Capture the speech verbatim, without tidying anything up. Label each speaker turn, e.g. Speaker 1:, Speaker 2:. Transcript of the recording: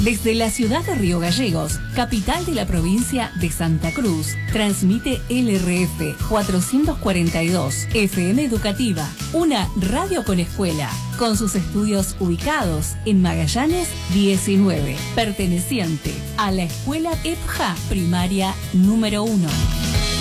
Speaker 1: Desde la ciudad de Río Gallegos, capital de la provincia de Santa Cruz, transmite L R F cuatrocientos cuarenta y dos, F M Educativa, una radio con escuela, con sus estudios ubicados en Magallanes diecinueve, perteneciente a la escuela E P J A Primaria número uno.